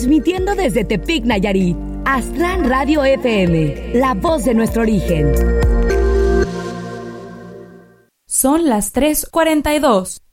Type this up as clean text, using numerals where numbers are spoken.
Transmitiendo desde Tepic, Nayarit. Astran Radio FM, la voz de nuestro origen. Son las 3:42.